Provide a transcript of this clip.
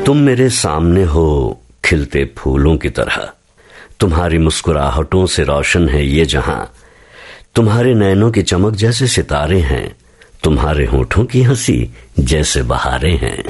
तुम मेरे सामने हो खिलते फूलों की तरह, तुम्हारी मुस्कुराहटों से रोशन है ये जहां, तुम्हारे नैनों की चमक जैसे सितारे हैं, तुम्हारे होठों की हंसी जैसे बहारें हैं।